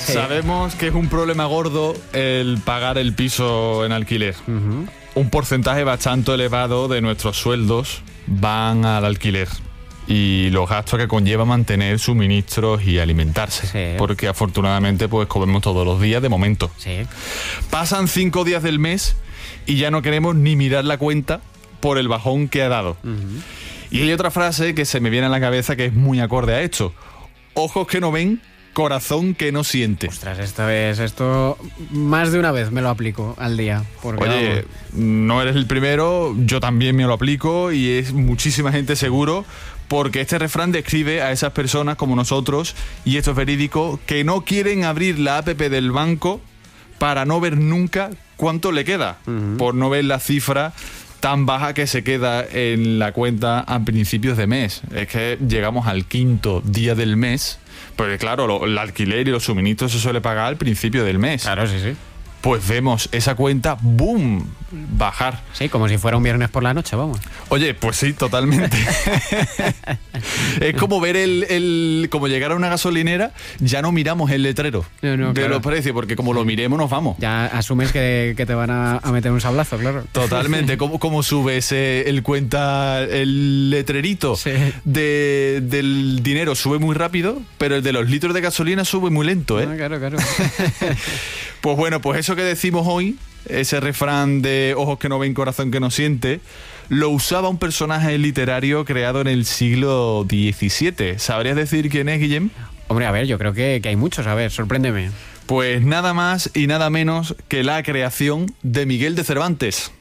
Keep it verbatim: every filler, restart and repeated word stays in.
Sí. Sabemos que es un problema gordo el pagar el piso en alquiler. Uh-huh. Un porcentaje bastante elevado de nuestros sueldos van al alquiler y los gastos que conlleva mantener suministros y alimentarse. Sí. Porque afortunadamente pues comemos todos los días de momento. Sí. Pasan cinco días del mes y ya no queremos ni mirar la cuenta por el bajón que ha dado. Uh-huh. Y hay otra frase que se me viene a la cabeza que es muy acorde a esto. Ojos que no ven, corazón que no siente. Ostras, esta vez, esto más de una vez me lo aplico al día. Porque Oye, vamos, no eres el primero, yo también me lo aplico y es muchísima gente seguro, porque este refrán describe a esas personas como nosotros, y esto es verídico, que no quieren abrir la app del banco para no ver nunca cuánto le queda, uh-huh. por no ver la cifra tan baja que se queda en la cuenta a principios de mes. Es que llegamos al quinto día del mes, porque claro, lo, el alquiler y los suministros se suele pagar al principio del mes. Claro, sí, sí. Pues vemos esa cuenta, ¡boom!, bajar. Sí, como si fuera un viernes por la noche, vamos. Oye, pues sí, totalmente. Es como ver el, el... como llegar a una gasolinera, ya no miramos el letrero no, no, de claro. los precios, porque como lo miremos nos vamos. Ya asumes que, que te van a, a meter un sablazo, claro. Totalmente. ¿Cómo, cómo subes eh, el cuenta, el letrerito sí. de, del dinero sube muy rápido, pero el de los litros de gasolina sube muy lento, ¿eh? Ah, claro, claro. Pues bueno, pues eso que decimos hoy, ese refrán de ojos que no ven, corazón que no siente, lo usaba un personaje literario creado en el siglo diecisiete. ¿Sabrías decir quién es, Guillem? Hombre, a ver, yo creo que, que hay muchos. A ver, sorpréndeme. Pues nada más y nada menos que la creación de Miguel de Cervantes.